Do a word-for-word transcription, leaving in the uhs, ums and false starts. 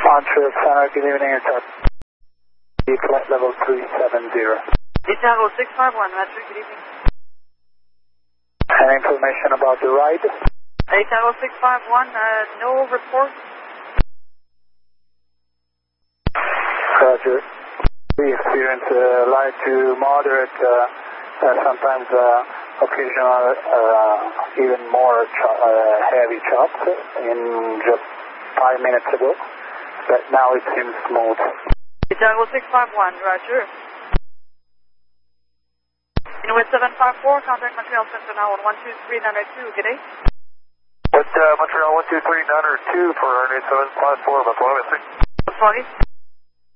Montreal Center, good evening, it's at flight level three seven zero. Chicago six five one, Roger, good evening. Any information about the ride? Chicago six five one, uh, no report. Roger. We experience uh, light to moderate, uh, uh, sometimes uh, occasional, uh, even more ch uh, heavy chops in just five minutes ago, but now it seems smooth. Chicago six five one, Roger. Inuit seven five four, contact Montreal Center now on one two three nine zero two, good day. With uh, Montreal one two three nine zero two for Inuit seven five four, about twenty minutes. twenty.